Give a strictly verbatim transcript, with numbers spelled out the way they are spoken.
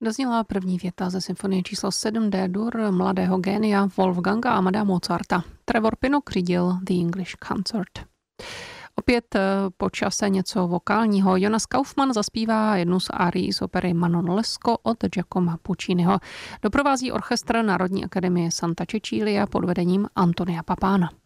Dozněla první věta ze symfonie číslo sedm D-dur mladého génia Wolfganga Amadea Mozarta. Trevor Pinnock řídil The English Consort. Opět po čase něco vokálního. Jonas Kaufmann zaspívá jednu z árií z opery Manon Lescaut od Giacoma Pucciniho. Doprovází orchestr Národní akademie Santa Cecilia pod vedením Antonia Papána.